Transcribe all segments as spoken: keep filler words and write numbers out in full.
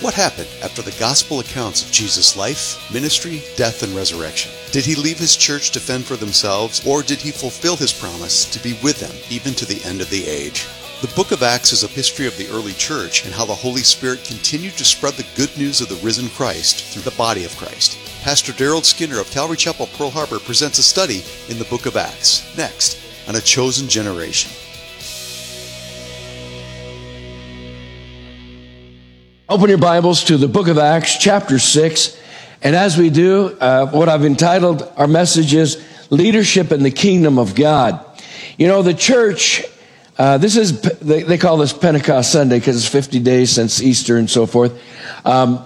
What happened after the gospel accounts of Jesus' life, ministry, death, and resurrection? Did he leave his church to fend for themselves, or did he fulfill his promise to be with them even to the end of the age? The book of Acts is a history of the early church and how the Holy Spirit continued to spread the good news of the risen Christ through the body of Christ. Pastor Daryl Skinner of Calvary Chapel, Pearl Harbor presents a study in the book of Acts, next on A Chosen Generation. Open your Bibles to the book of Acts, chapter six. And as we do, uh, what I've entitled our message is Leadership in the Kingdom of God. You know, the church, uh, this is, they, they call this Pentecost Sunday because it's fifty days since Easter and so forth. Um,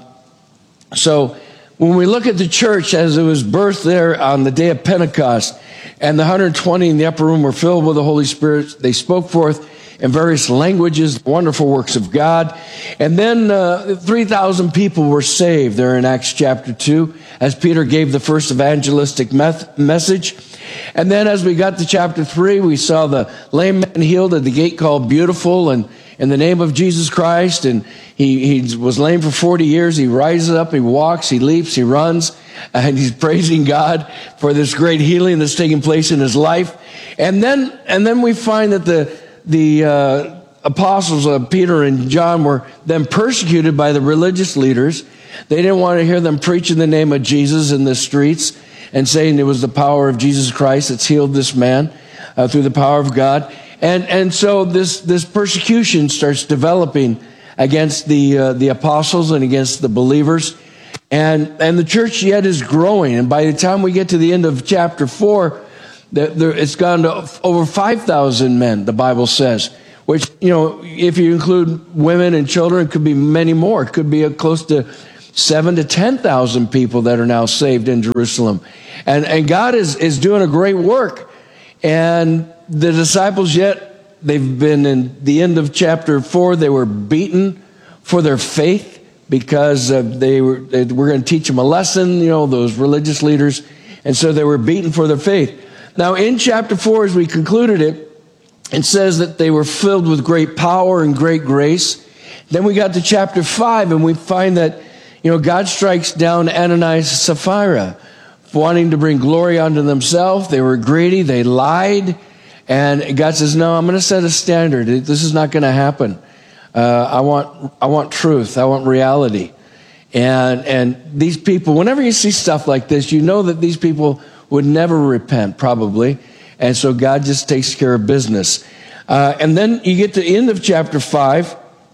so when we look at the church as it was birthed there on the day of Pentecost, and the one hundred twenty in the upper room were filled with the Holy Spirit, they spoke forth in various languages, wonderful works of God. And then uh, three thousand people were saved there in Acts chapter two, as Peter gave the first evangelistic meth- message. And then as we got to chapter three, we saw the lame man healed at the gate called Beautiful, and in the name of Jesus Christ. And he, he was lame for forty years. He rises up, he walks, he leaps, he runs, and he's praising God for this great healing that's taking place in his life. And then, and then we find that the The uh, apostles, uh, Peter and John, were then persecuted by the religious leaders. They didn't want to hear them preach in the name of Jesus in the streets and saying it was the power of Jesus Christ that's healed this man uh, through the power of God. And and so this this persecution starts developing against the uh, the apostles and against the believers. And and the church yet is growing. And by the time we get to the end of chapter four, it's gone to over five thousand men, the Bible says, which, you know, if you include women and children, it could be many more. It could be a close to seven to ten thousand people that are now saved in Jerusalem. And, and God is, is doing a great work. And the disciples yet, they've been in the end of chapter four, they were beaten for their faith because uh, they were, they were going to teach them a lesson, you know, those religious leaders. And so they were beaten for their faith. Now, in chapter four, as we concluded it, it says that they were filled with great power and great grace. Then we got to chapter five, and we find that, you know, God strikes down Ananias and Sapphira, wanting to bring glory unto themselves. They were greedy, they lied, and God says, no, I'm going to set a standard. This is not going to happen. Uh, I want, I want truth. I want reality. And, and these people, whenever you see stuff like this, you know that these people would never repent, probably. And so God just takes care of business. Uh, and then you get to the end of chapter five,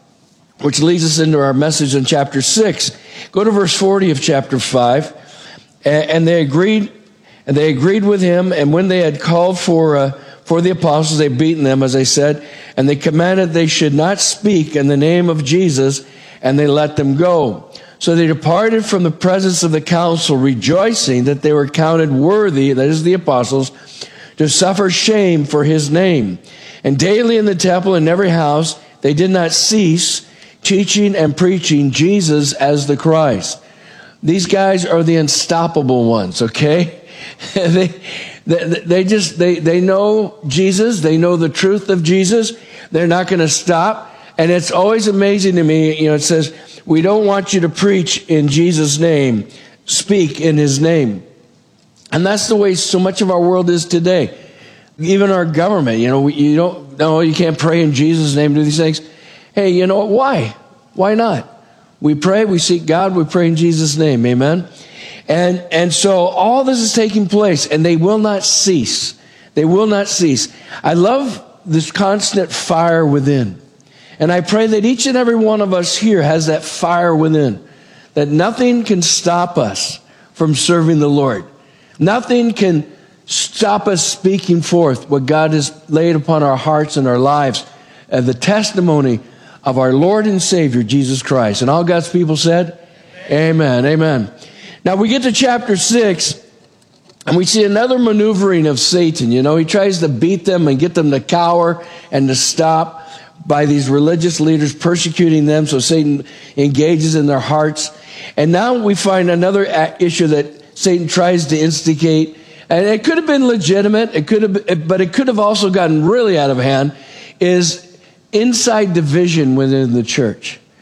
which leads us into our message in chapter six. Go to verse forty of chapter five. And, and they agreed, and they agreed with him. And when they had called for, uh, for the apostles, they beaten them, as I said, and they commanded they should not speak in the name of Jesus, and they let them go. So they departed from the presence of the council, rejoicing that they were counted worthy, that is the apostles, to suffer shame for his name. And daily in the temple and in every house, they did not cease teaching and preaching Jesus as the Christ. These guys are the unstoppable ones, okay? they, they, they just, they, they know Jesus. They know the truth of Jesus. They're not going to stop. And it's always amazing to me, you know, it says, we don't want you to preach in Jesus' name. Speak in his name. And that's the way so much of our world is today. Even our government, you know, you don't, no, you can't pray in Jesus' name, do these things. Hey, you know what? Why? Why not? We pray, we seek God, we pray in Jesus' name. Amen. And, and so all this is taking place, and they will not cease. They will not cease. I love this constant fire within. And I pray that each and every one of us here has that fire within, that nothing can stop us from serving the Lord. Nothing can stop us speaking forth what God has laid upon our hearts and our lives, uh, the testimony of our Lord and Savior, Jesus Christ. And all God's people said, amen, amen. Now we get to chapter six, and we see another maneuvering of Satan. You know, he tries to beat them and get them to cower and to stop by these religious leaders persecuting them, so Satan engages in their hearts. And now we find another issue that Satan tries to instigate, and it could have been legitimate, it could have, but it could have also gotten really out of hand, is inside division within the church.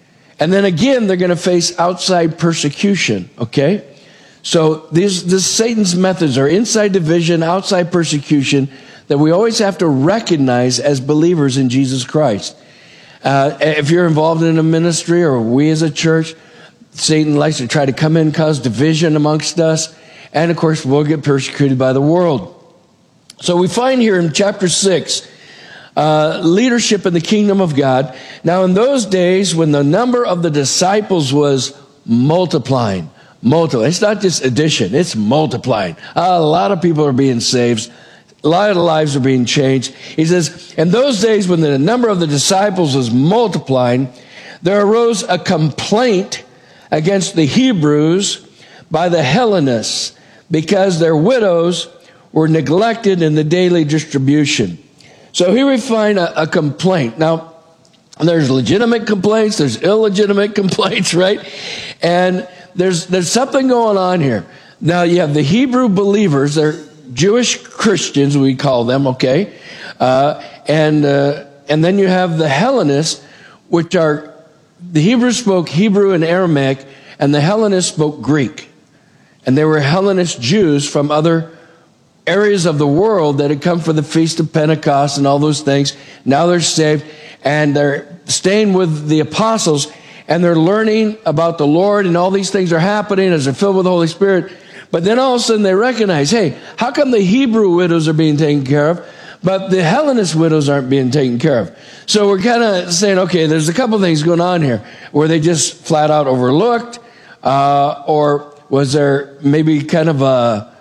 And then again, they're going to face outside persecution, okay? So these, this Satan's methods are inside division, outside persecution, that we always have to recognize as believers in Jesus Christ. Uh, if you're involved in a ministry, or we as a church, Satan likes to try to come in and cause division amongst us. And of course, we'll get persecuted by the world. So we find here in chapter six, uh, leadership in the kingdom of God. Now in those days, when the number of the disciples was multiplying, multiplying, it's not just addition, it's multiplying. Uh, a lot of people are being saved. A lot of lives are being changed. He says, in those days when the number of the disciples was multiplying, there arose a complaint against the Hebrews by the Hellenists, because their widows were neglected in the daily distribution. So here we find a, a complaint. Now, there's legitimate complaints, there's illegitimate complaints, right? And there's there's something going on here. Now, you have the Hebrew believers, they're Jewish Christians, we call them, okay? Uh, and uh, and then you have the Hellenists, which are, the Hebrews spoke Hebrew and Aramaic, and the Hellenists spoke Greek. And they were Hellenist Jews from other areas of the world that had come for the Feast of Pentecost and all those things. Now they're saved, and they're staying with the apostles, and they're learning about the Lord, and all these things are happening as they're filled with the Holy Spirit. But then all of a sudden they recognize, hey, how come the Hebrew widows are being taken care of, but the Hellenist widows aren't being taken care of? So we're kind of saying, okay, there's a couple things going on here. Were they just flat out overlooked? Uh, or was there maybe kind of a,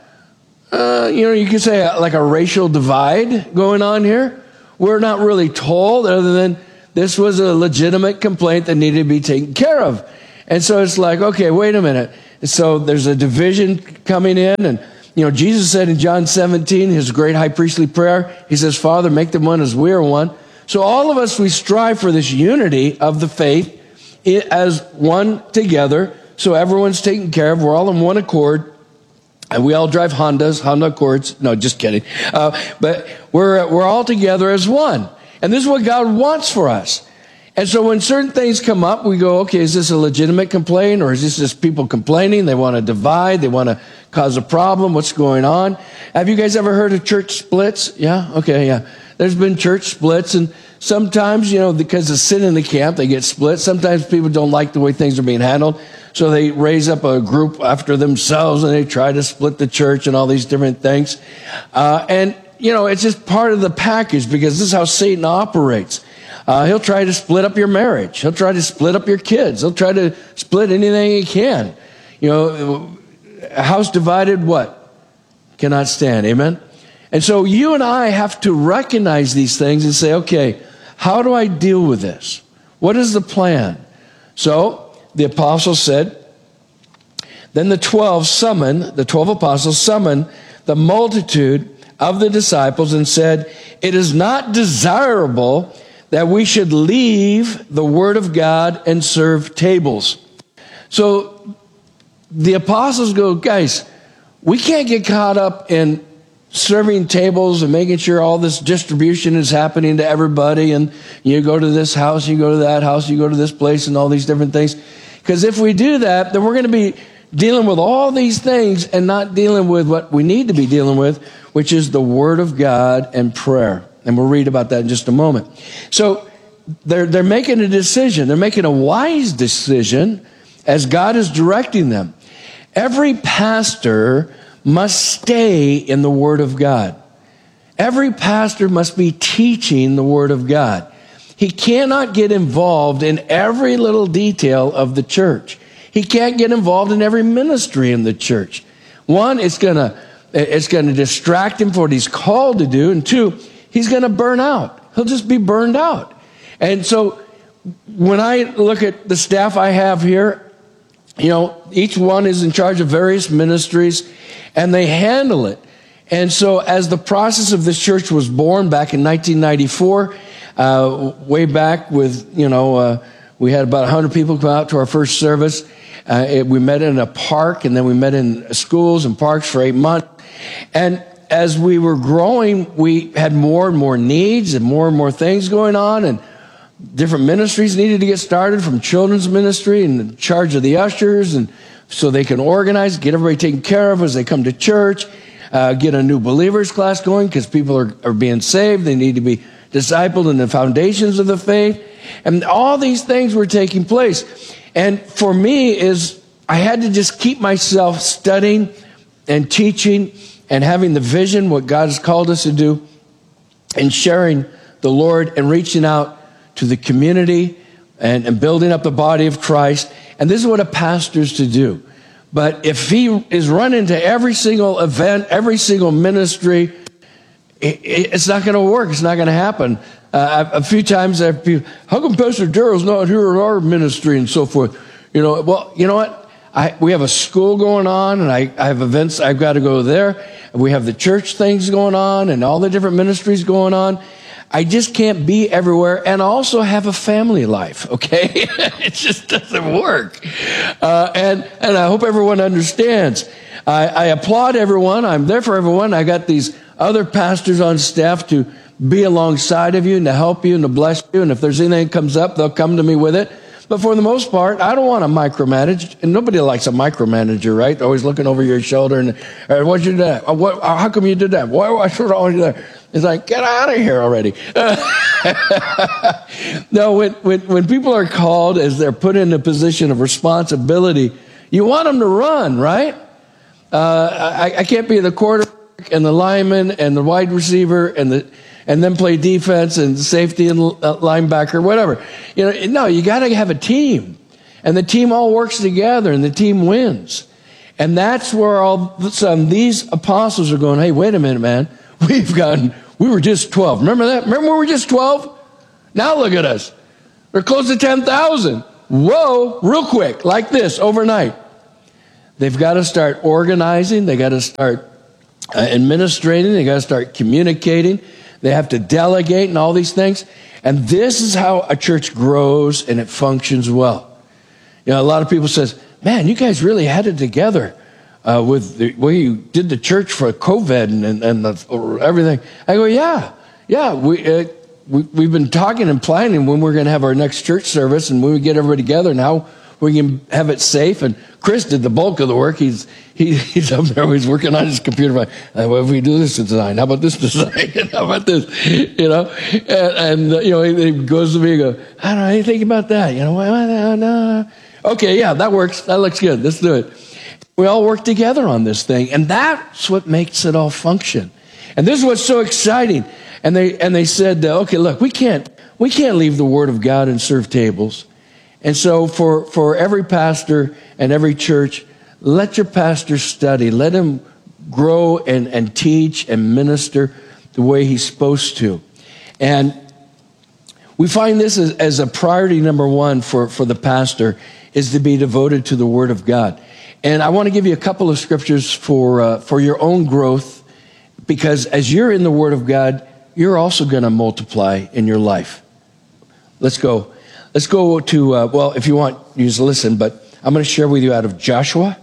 uh, you know, you could say like a racial divide going on here? We're not really told, other than this was a legitimate complaint that needed to be taken care of. And so it's like, okay, wait a minute. So there's a division coming in, and you know, Jesus said in John seventeen, his great high priestly prayer, he says, Father, make them one as we are one. So all of us, we strive for this unity of the faith as one together, so everyone's taken care of. We're all in one accord, and we all drive Hondas, Honda Accords. No, just kidding. Uh, but we're we're all together as one, and this is what God wants for us. And so when certain things come up, we go, okay, is this a legitimate complaint, or is this just people complaining? They want to divide. They want to cause a problem. What's going on? Have you guys ever heard of church splits? Yeah? Okay, yeah. There's been church splits, and sometimes, you know, because of sin in the camp, they get split. Sometimes people don't like the way things are being handled, so they raise up a group after themselves, and they try to split the church and all these different things. Uh, and, you know, it's just part of the package, because this is how Satan operates. Uh, he'll try to split up your marriage. He'll try to split up your kids. He'll try to split anything he can. You know, a house divided, what? Cannot stand. Amen? And so you and I have to recognize these things and say, okay, how do I deal with this? What is the plan? So the apostles said, then the twelve summoned, the twelve apostles summoned the multitude of the disciples and said, it is not desirable that we should leave the word of God and serve tables. So the apostles go, guys, we can't get caught up in serving tables and making sure all this distribution is happening to everybody, and you go to this house, you go to that house, you go to this place, and all these different things. Because if we do that, then we're going to be dealing with all these things and not dealing with what we need to be dealing with, which is the word of God and prayer. And we'll read about that in just a moment. So they're, they're making a decision. They're making a wise decision as God is directing them. Every pastor must stay in the Word of God. Every pastor must be teaching the Word of God. He cannot get involved in every little detail of the church. He can't get involved in every ministry in the church. One, it's going to it's going to distract him from what he's called to do. And two, he's going to burn out. He'll just be burned out. And so when I look at the staff I have here, you know, each one is in charge of various ministries, and they handle it. And so as the process of this church was born back in nineteen ninety-four, uh, way back with, you know, uh, we had about one hundred people come out to our first service. Uh, it, we met in a park, and then we met in schools and parks for eight months. And as we were growing, we had more and more needs and more and more things going on. And different ministries needed to get started, from children's ministry and in charge of the ushers, and so they can organize, get everybody taken care of as they come to church, uh, get a new believers class going because people are, are being saved. They need to be discipled in the foundations of the faith. And all these things were taking place. And for me is I had to just keep myself studying and teaching and having the vision, what God has called us to do, and sharing the Lord and reaching out to the community and, and building up the body of Christ. And this is what a pastor's to do. But if he is running to every single event, every single ministry, it, it's not going to work. It's not going to happen. Uh, a few times I've been, how come Pastor Daryl's not here at our ministry and so forth? You know, well, you know what? I, we have a school going on, and I, I have events. I've got to go there. We have the church things going on and all the different ministries going on. I just can't be everywhere and also have a family life, okay? It just doesn't work. Uh, and, and I hope everyone understands. I, I applaud everyone. I'm there for everyone. I got these other pastors on staff to be alongside of you and to help you and to bless you. And if there's anything that comes up, they'll come to me with it. But for the most part, I don't want to micromanage. And nobody likes a micromanager, right? They're always looking over your shoulder and, hey, what'd you do that? What, how come you did that? Why, why should I do that? It's like, get out of here already. No, when, when, when people are called, as they're put in a position of responsibility, you want them to run, right? Uh, I, I can't be the quarterback and the lineman and the wide receiver and the and then play defense and safety and linebacker, whatever. You know, no, you got to have a team, and the team all works together, and the team wins. And that's where all of a sudden these apostles are going, hey, wait a minute, man. We've gotten, we were just twelve. Remember that? Remember we were just twelve? Now look at us. We're close to ten thousand. Whoa, real quick, like this, overnight. They've got to start organizing. They got to start uh, administrating. They got to start communicating. They have to delegate and all these things. And this is how a church grows and it functions well. You know, a lot of people says, man, you guys really had it together. Uh, with the way you did the church for COVID and, and, and the, everything. I go, yeah, yeah. We, uh, we, we've been talking and planning when we're going to have our next church service and when we get everybody together and how we can have it safe. And Chris did the bulk of the work. He's he, he's up there. He's working on his computer. Like, uh, what if we do this design? How about this design? How about this? You know, and, and uh, you know, he, he goes to me and goes, I don't know anything about that. You know, well, no. Okay, yeah, that works. That looks good. Let's do it. We all work together on this thing, and that's what makes it all function. And this is what's so exciting. And they and they said, okay, look, we can't we can't leave the Word of God and serve tables. And so for, for every pastor and every church, let your pastor study. Let him grow and, and teach and minister the way he's supposed to. And we find this as, as a priority number one for, for the pastor is to be devoted to the Word of God. And I want to give you a couple of scriptures for uh, for your own growth, because as you're in the Word of God, you're also going to multiply in your life. Let's go. Let's go to, uh, well, if you want, you just listen, but I'm going to share with you out of Joshua,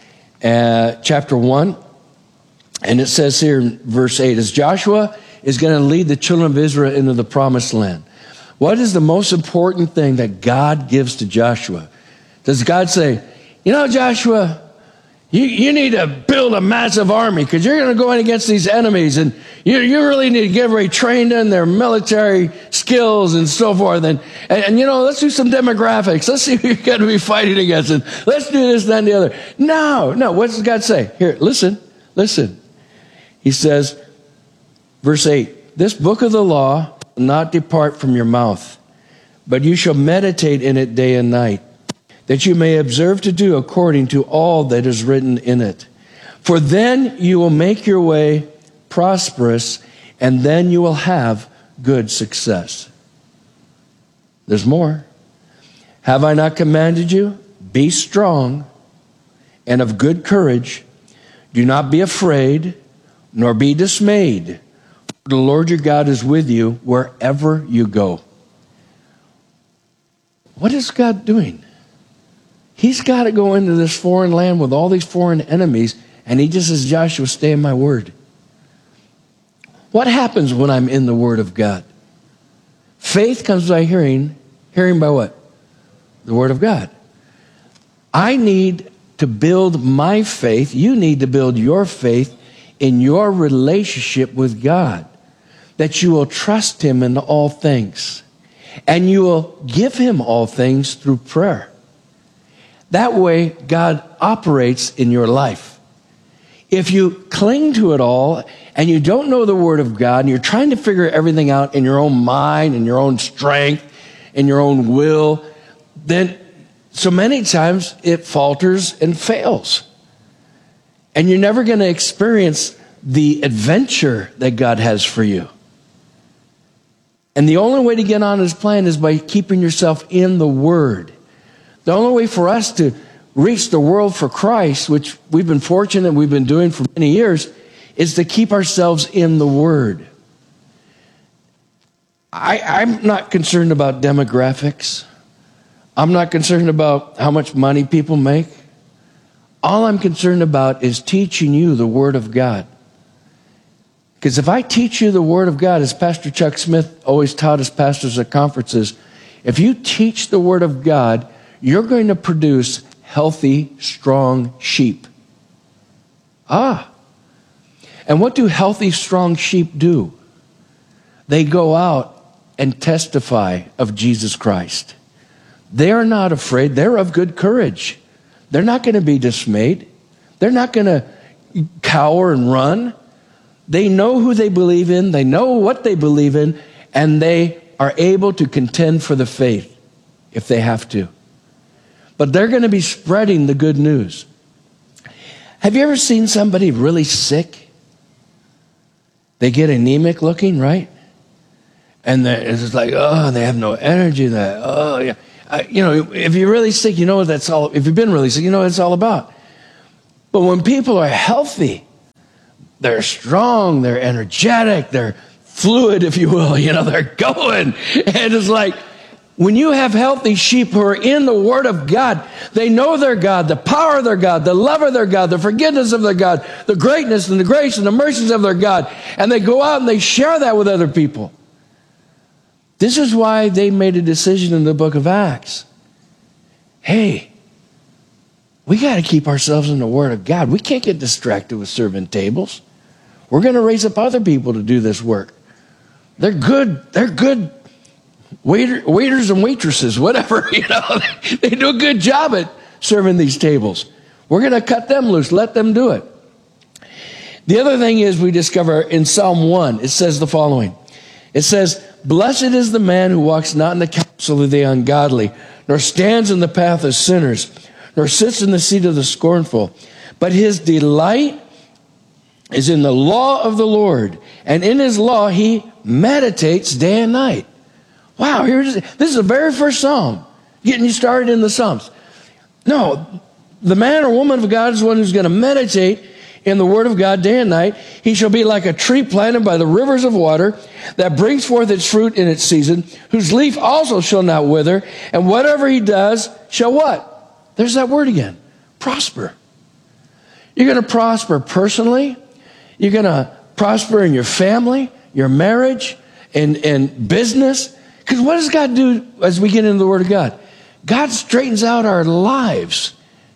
uh, chapter one. And it says here in verse eight, as Joshua is going to lead the children of Israel into the promised land. What is the most important thing that God gives to Joshua? Does God say, you know, Joshua, you, you need to build a massive army because you're going to go in against these enemies, and you, you really need to get everybody trained in their military skills and so forth. And, and, and, you know, let's do some demographics. Let's see who you're going to be fighting against. And let's do this, that, and the other. No, no. What does God say? Here, listen, listen. He says, verse eight, this book of the law will not depart from your mouth, but you shall meditate in it day and night, that you may observe to do according to all that is written in it. For then you will make your way prosperous, and then you will have good success. There's more. Have I not commanded you? Be strong and of good courage. Do not be afraid, nor be dismayed. The Lord your God is with you wherever you go. What is God doing? He's got to go into this foreign land with all these foreign enemies, and he just says, Joshua, stay in my word. What happens when I'm in the Word of God? Faith comes by hearing. Hearing by what? The Word of God. I need to build my faith. You need to build your faith in your relationship with God, that you will trust Him in all things, and you will give Him all things through prayer. That way, God operates in your life. If you cling to it all and you don't know the Word of God and you're trying to figure everything out in your own mind, in your own strength, in your own will, then so many times it falters and fails. And you're never going to experience the adventure that God has for you. And the only way to get on His plan is by keeping yourself in the Word. The only way for us to reach the world for Christ, which we've been fortunate we've been doing for many years, is to keep ourselves in the Word. I, I'm not concerned about demographics. I'm not concerned about how much money people make. All I'm concerned about is teaching you the Word of God. Because if I teach you the Word of God, as Pastor Chuck Smith always taught his pastors at conferences, if you teach the Word of God, you're going to produce healthy, strong sheep. Ah. And what do healthy, strong sheep do? They go out and testify of Jesus Christ. They are not afraid. They're of good courage. They're not going to be dismayed. They're not going to cower and run. They know who they believe in. They know what they believe in. And they are able to contend for the faith if they have to. But they're going to be spreading the good news. Have you ever seen somebody really sick? They get anemic looking, right? And it's like, oh, they have no energy. That, oh, yeah. Uh, you know, if you're really sick, you know what that's all. If you've been really sick, you know what it's all about. But when people are healthy, they're strong, they're energetic, they're fluid, if you will. You know, they're going. And it's like, when you have healthy sheep who are in the Word of God, they know their God, the power of their God, the love of their God, the forgiveness of their God, the greatness and the grace and the mercies of their God. And they go out and they share that with other people. This is why they made a decision in the book of Acts. Hey, we got to keep ourselves in the Word of God. We can't get distracted with serving tables. We're going to raise up other people to do this work. They're good. They're good waiter, waiters and waitresses, whatever. You know, they do a good job at serving these tables. We're going to cut them loose. Let them do it. The other thing is we discover in Psalm one, it says the following. It says, "Blessed is the man who walks not in the counsel of the ungodly, nor stands in the path of sinners, nor sits in the seat of the scornful. But his delight is in the law of the Lord, and in His law he meditates day and night." Wow, here's, this is the very first psalm, getting you started in the Psalms. No, the man or woman of God is one who's going to meditate in the Word of God day and night. He shall be like a tree planted by the rivers of water that brings forth its fruit in its season, whose leaf also shall not wither, and whatever he does shall what? There's that word again. Prosper. You're going to prosper personally. You're going to prosper in your family, your marriage, and, and business. Because what does God do as we get into the Word of God? God straightens out our lives.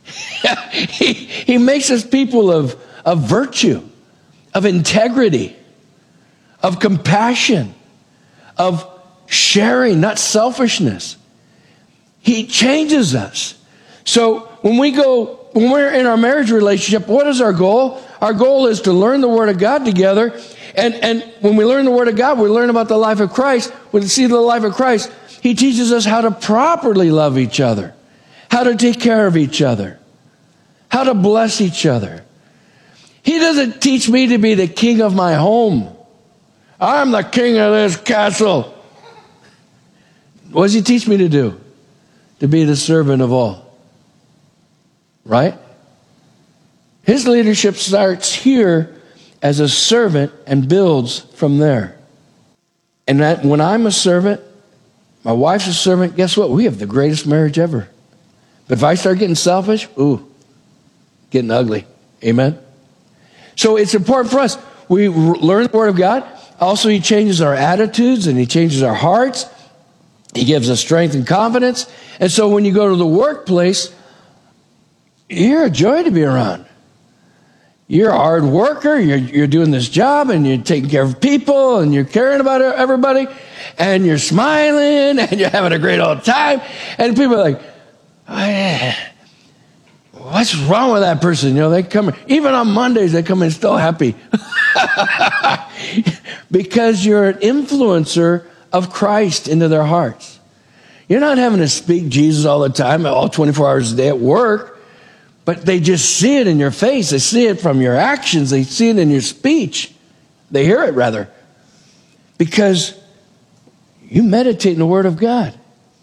he, he makes us people of, of virtue, of integrity, of compassion, of sharing, not selfishness. He changes us. So when we go, when we're in our marriage relationship, what is our goal? Our goal is to learn the Word of God together. And, and when we learn the Word of God, we learn about the life of Christ. When we see the life of Christ, He teaches us how to properly love each other, how to take care of each other, how to bless each other. He doesn't teach me to be the king of my home. I'm the king of this castle. What does He teach me to do? To be the servant of all. Right? His leadership starts here as a servant and builds from there. And that when I'm a servant, my wife's a servant, guess what? We have the greatest marriage ever. But if I start getting selfish, ooh, getting ugly. Amen? So it's important for us. We learn the Word of God. Also, He changes our attitudes and He changes our hearts. He gives us strength and confidence. And so when you go to the workplace, you're a joy to be around. You're a hard worker. You're, you're doing this job, and you're taking care of people, and you're caring about everybody, and you're smiling, and you're having a great old time. And people are like, oh, what's wrong with that person? You know, they come, even on Mondays, they come in still happy. Because you're an influencer of Christ into their hearts. You're not having to speak Jesus all the time, all twenty-four hours a day at work, but they just see it in your face. They see it from your actions. They see it in your speech. They hear it, rather, because you meditate in the Word of God.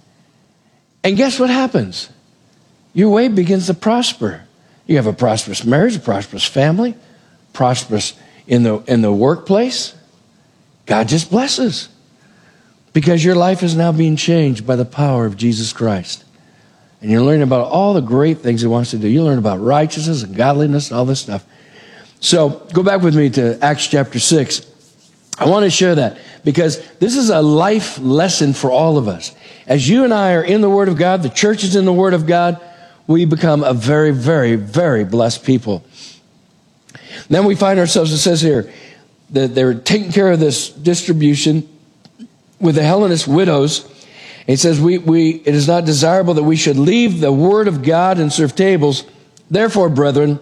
And guess what happens? Your way begins to prosper. You have a prosperous marriage, a prosperous family, prosperous in the, in the workplace. God just blesses. Because your life is now being changed by the power of Jesus Christ. And you're learning about all the great things He wants to do. You learn about righteousness and godliness and all this stuff. So go back with me to Acts chapter six. I want to share that because this is a life lesson for all of us. As you and I are in the Word of God, the church is in the Word of God, we become a very, very, very blessed people. Then we find ourselves, it says here, that they're taking care of this distribution with the Hellenist widows. It says, we, we, it is not desirable that we should leave the Word of God and serve tables. Therefore, brethren,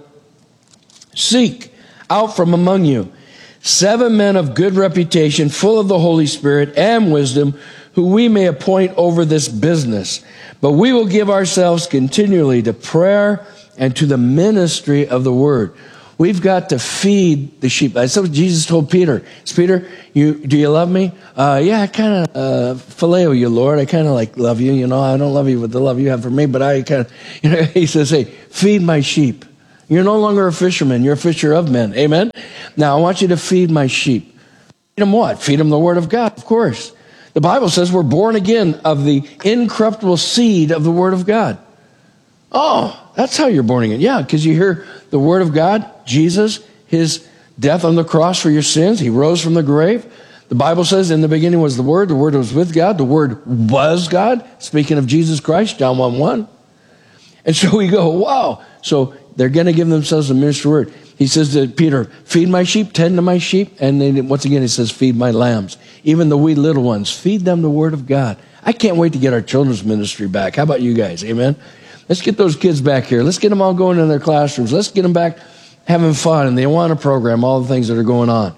seek out from among you seven men of good reputation, full of the Holy Spirit and wisdom, who we may appoint over this business. But we will give ourselves continually to prayer and to the ministry of the Word. We've got to feed the sheep. That's what Jesus told Peter. It's, Peter, you, do you love me? Uh, yeah, I kind of uh, phileo you, Lord. I kind of like love you. You know, I don't love you with the love you have for me, but I kind of, you know, he says, hey, feed my sheep. You're no longer a fisherman. You're a fisher of men. Amen? Now, I want you to feed my sheep. Feed them what? Feed them the Word of God, of course. The Bible says we're born again of the incorruptible seed of the Word of God. Oh, that's how you're born again. Yeah, because you hear the Word of God, Jesus, His death on the cross for your sins. He rose from the grave. The Bible says in the beginning was the Word. The Word was with God. The Word was God. Speaking of Jesus Christ, John one one. And so we go, wow. So they're going to give themselves a ministry word. He says to Peter, feed my sheep, tend to my sheep. And then once again, he says, feed my lambs. Even the wee little ones, feed them the Word of God. I can't wait to get our children's ministry back. How about you guys? Amen? Let's get those kids back here. Let's get them all going in their classrooms. Let's get them back having fun in the Awana program, all the things that are going on.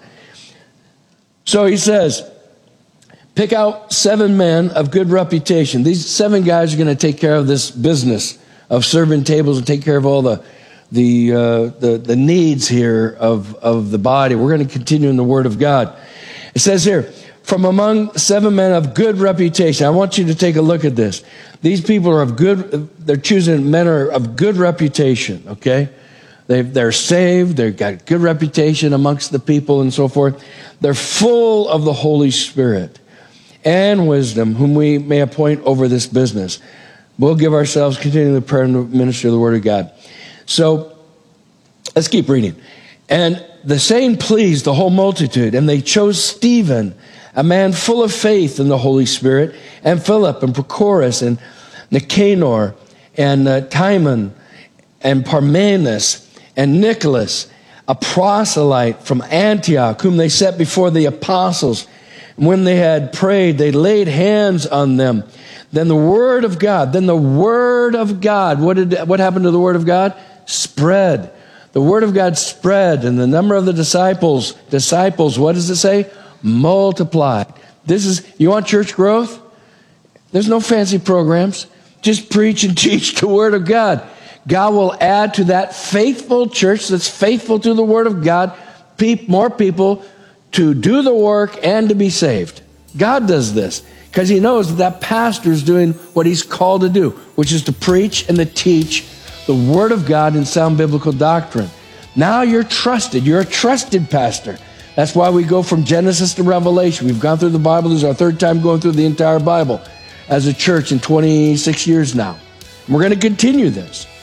So he says, pick out seven men of good reputation. These seven guys are going to take care of this business of serving tables and take care of all the the uh, the, the needs here of, of the body. We're going to continue in the Word of God. It says here, from among seven men of good reputation. I want you to take a look at this. These people are of good, they're choosing men are of good reputation, okay? They, they're saved, they've got good reputation amongst the people and so forth. They're full of the Holy Spirit and wisdom, whom we may appoint over this business. We'll give ourselves continually prayer and the ministry of the Word of God. So, let's keep reading. And the saying pleased the whole multitude, and they chose Stephen, a man full of faith in the Holy Spirit, and Philip, and Prochorus, and Nicanor, and uh, Timon, and Parmenas, and Nicholas, a proselyte from Antioch, whom they set before the apostles. And when they had prayed, they laid hands on them. Then the Word of God, then the Word of God, what did what happened to the Word of God? Spread. The Word of God spread, and the number of the disciples, disciples, what does it say? Multiplied. This is, you want church growth? There's no fancy programs. Just preach and teach the Word of God. God will add to that faithful church that's faithful to the Word of God, more people to do the work and to be saved. God does this because He knows that that pastor is doing what he's called to do, which is to preach and to teach the Word of God in sound biblical doctrine. Now you're trusted. You're a trusted pastor. That's why we go from Genesis to Revelation. We've gone through the Bible. This is our third time going through the entire Bible as a church in twenty-six years now. And we're going to continue this.